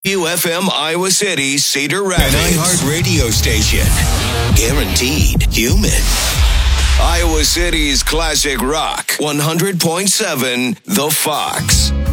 WFM Iowa City, Cedar Rapids. An iHeart radio station. Guaranteed human. Iowa City's classic rock. 100.7 The Fox.